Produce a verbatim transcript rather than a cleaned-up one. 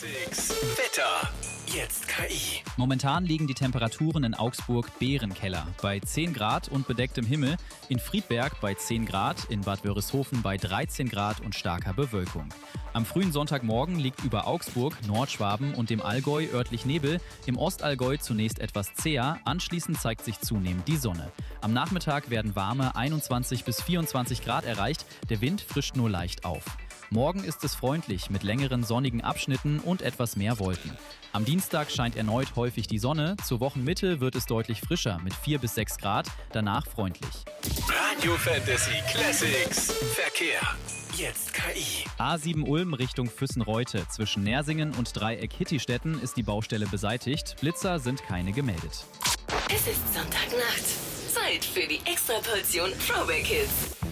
Classics Wetter. Jetzt K I. Momentan liegen die Temperaturen in Augsburg Bärenkeller bei zehn Grad und bedecktem Himmel, in Friedberg bei zehn Grad, in Bad Wörishofen bei dreizehn Grad und starker Bewölkung. Am frühen Sonntagmorgen liegt über Augsburg, Nordschwaben und dem Allgäu örtlich Nebel, im Ostallgäu zunächst etwas zäher, anschließend zeigt sich zunehmend die Sonne. Am Nachmittag werden warme einundzwanzig bis vierundzwanzig Grad erreicht, der Wind frischt nur leicht auf. Morgen ist es freundlich mit längeren sonnigen Abschnitten und etwas mehr Wolken. Am Dienstag scheint erneut häufig die Sonne, zur Wochenmitte wird es deutlich frischer mit vier bis sechs Grad, danach freundlich. Radio Fantasy Classics Verkehr. Jetzt K I. A sieben Ulm Richtung Füssen-Reute. Zwischen Nersingen und Dreieck Hittistetten ist die Baustelle beseitigt. Blitzer sind keine gemeldet. Es ist Sonntagnacht. Zeit für die Extraportion Throwback Hits.